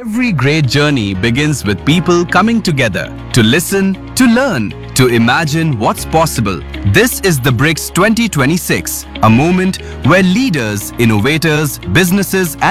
Every great journey begins with people coming together to listen, to learn, to imagine what's possible. This is the BRICS 2026, a moment where leaders, innovators, businesses, and